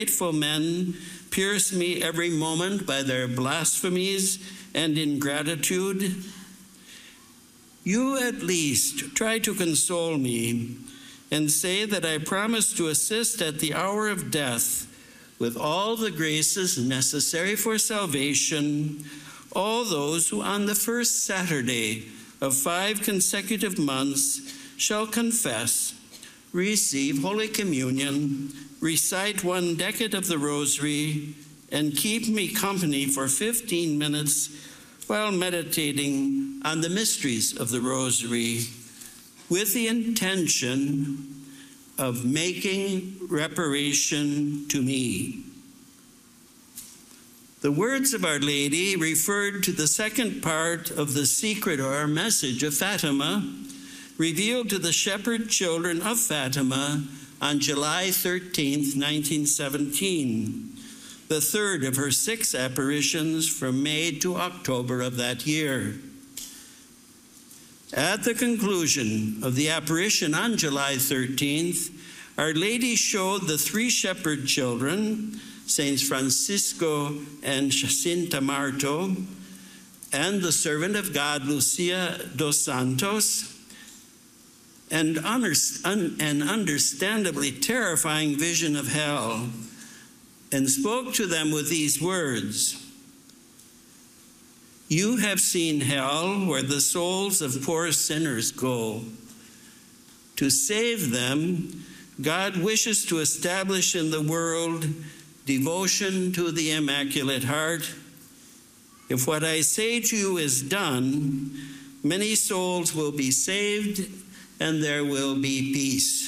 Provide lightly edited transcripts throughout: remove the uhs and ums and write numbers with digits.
Hateful men pierce me every moment by their blasphemies and ingratitude. You at least try to console me and say that I promise to assist at the hour of death with all the graces necessary for salvation all those who on the first Saturday of 5 consecutive months shall confess, receive Holy Communion, recite 1 decade of the Rosary, and keep me company for 15 minutes while meditating on the mysteries of the Rosary, with the intention of making reparation to me. The words of Our Lady referred to the second part of the secret or message of Fatima, revealed to the shepherd children of Fatima on July 13th, 1917, the third of her 6 apparitions from May to October of that year. At the conclusion of the apparition on July 13th, Our Lady showed the 3 shepherd children, Saints Francisco and Jacinta Marto, and the servant of God, Lucia dos Santos, an understandably terrifying vision of hell, and spoke to them with these words: "You have seen hell, where the souls of poor sinners go. To save them, God wishes to establish in the world devotion to the Immaculate Heart. If what I say to you is done, many souls will be saved and there will be peace."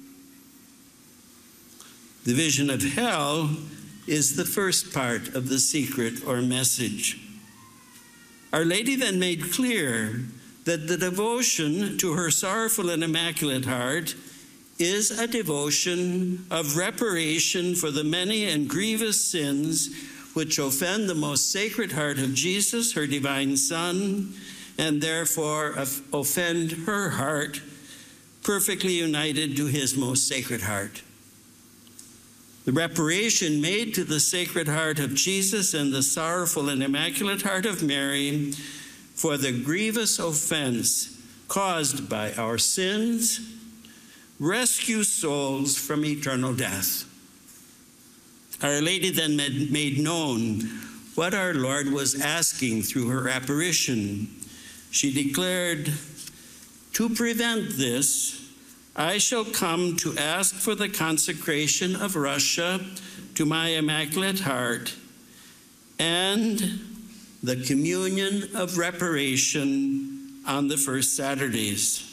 The vision of hell is the first part of the secret or message. Our Lady then made clear that the devotion to her sorrowful and Immaculate Heart is a devotion of reparation for the many and grievous sins which offend the most Sacred Heart of Jesus, her divine Son, and therefore offend her heart, perfectly united to his most Sacred Heart. The reparation made to the Sacred Heart of Jesus and the sorrowful and Immaculate Heart of Mary for the grievous offense caused by our sins rescue souls from eternal death. Our Lady then made known what our Lord was asking through her apparition. She declared, "To prevent this, I shall come to ask for the consecration of Russia to my Immaculate Heart and the communion of reparation on the first Saturdays.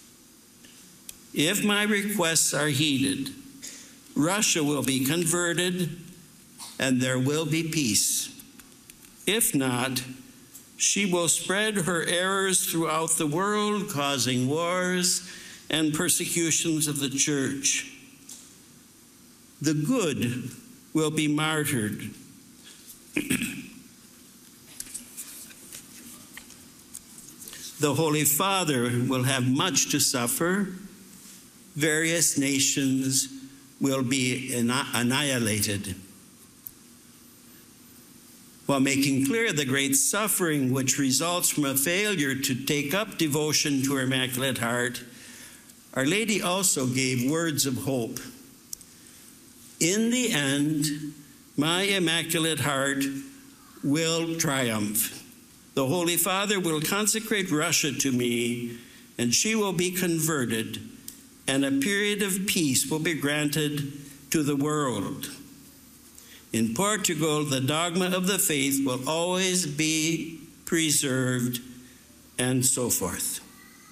If my requests are heeded, Russia will be converted and there will be peace. If not, she will spread her errors throughout the world, causing wars and persecutions of the Church. The good will be martyred. The Holy Father will have much to suffer. Various nations will be annihilated." While making clear the great suffering which results from a failure to take up devotion to her Immaculate Heart, Our Lady also gave words of hope. "In the end, my Immaculate Heart will triumph. The Holy Father will consecrate Russia to me, and she will be converted, and a period of peace will be granted to the world. In Portugal, the dogma of the faith will always be preserved," and so forth.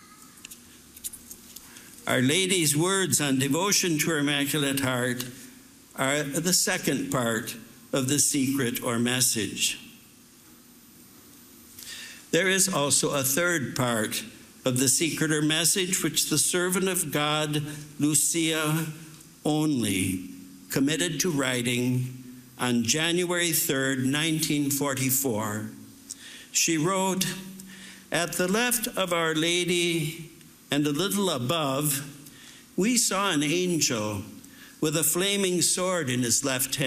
Our Lady's words on devotion to her Immaculate Heart are the second part of the secret or message. There is also a third part of the secret or message which the servant of God, Lucia only, committed to writing on January 3rd, 1944. She wrote, "At the left of Our Lady and a little above, we saw an angel with a flaming sword in his left hand.